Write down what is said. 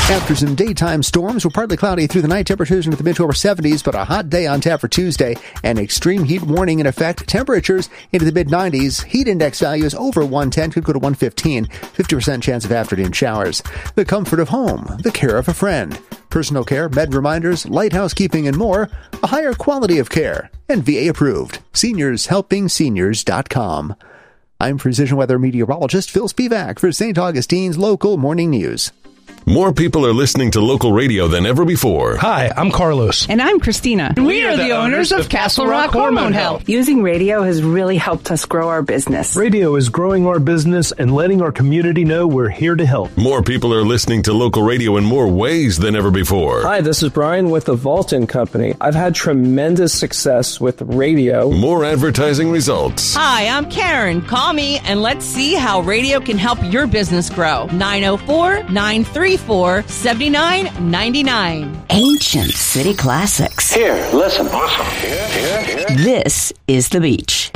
After some daytime storms, we're partly cloudy through the night. Temperatures into the mid to upper 70s, but a hot day on tap for Tuesday. An extreme heat warning in effect. Temperatures into the mid 90s. Heat index values over 110, could go to 115. 50% chance of afternoon showers. The comfort of home, the care of a friend. Personal care, med reminders, light housekeeping, and more. A higher quality of care. And VA approved. SeniorsHelpingSeniors.com. I'm Precision Weather Meteorologist Phil Spivak for St. Augustine's Local Morning News. More people are listening to local radio than ever before. Hi, I'm Carlos. And I'm Christina. And we are the owners of Castle Rock Hormone Health. Using radio has really helped us grow our business. Radio is growing our business and letting our community know we're here to help. More people are listening to local radio in more ways than ever before. Hi, this is Brian with the Vaulton Company. I've had tremendous success with radio. More advertising results. Hi, I'm Karen. Call me and let's see how radio can help your business grow. 904-934-7999. Ancient city classics. Here, listen. This is The Beach.